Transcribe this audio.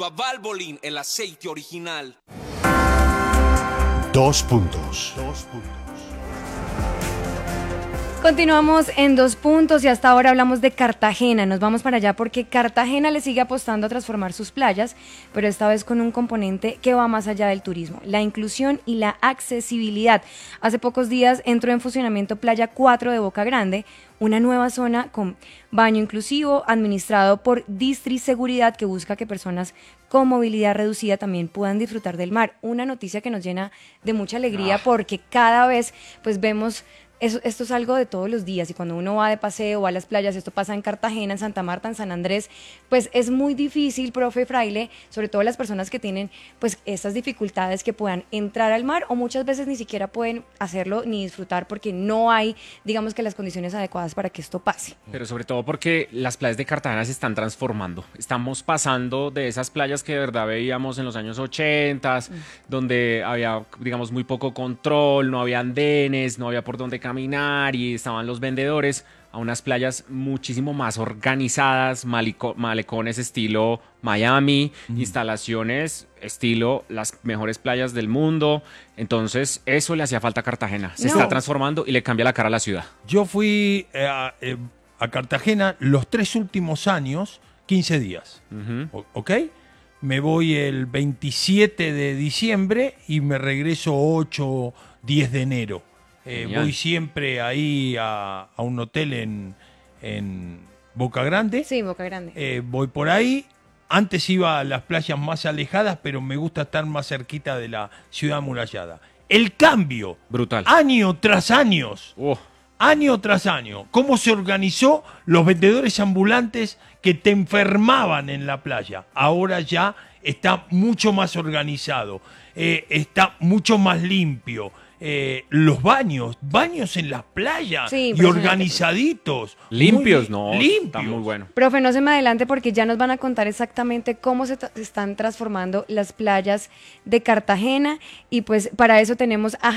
Valvoline, el aceite original. Dos puntos. Continuamos en 2 puntos y hasta ahora hablamos de Cartagena. Nos vamos para allá porque Cartagena le sigue apostando a transformar sus playas, pero esta vez con un componente que va más allá del turismo, la inclusión y la accesibilidad. Hace pocos días entró en funcionamiento Playa 4 de Boca Grande, una nueva zona con baño inclusivo administrado por Distriseguridad que busca que personas con movilidad reducida también puedan disfrutar del mar. Una noticia que nos llena de mucha alegría porque cada vez pues vemos... Esto es algo de todos los días y cuando uno va de paseo, va a las playas, esto pasa en Cartagena, en Santa Marta, en San Andrés, pues es muy difícil, profe Fraile, sobre todo las personas que tienen pues estas dificultades que puedan entrar al mar o muchas veces ni siquiera pueden hacerlo ni disfrutar porque no hay, digamos que las condiciones adecuadas para que esto pase. Pero sobre todo porque las playas de Cartagena se están transformando. Estamos pasando de esas playas que de verdad veíamos en los años 80, donde había, digamos, muy poco control, no había andenes, no había por dónde caminar y estaban los vendedores, a unas playas muchísimo más organizadas, malecones estilo Miami, instalaciones estilo las mejores playas del mundo. Entonces eso le hacía falta a Cartagena. Se está transformando y le cambia la cara a la ciudad. Yo fui a Cartagena los 3 últimos años, 15 días. ¿Ok? Me voy el 27 de diciembre y me regreso 8, 10 de enero. Voy siempre ahí a un hotel en Boca Grande. Sí, Boca Grande. Voy por ahí. Antes iba a las playas más alejadas, pero me gusta estar más cerquita de la ciudad amurallada. El cambio, brutal, año tras año, cómo se organizó los vendedores ambulantes que te enfermaban en la playa. Ahora ya está mucho más organizado, está mucho más limpio. Los baños en las playas, sí, y organizaditos. Limpios, limpios. Está muy bueno. Profe, no se me adelante porque ya nos van a contar exactamente cómo se están transformando las playas de Cartagena y pues para eso tenemos a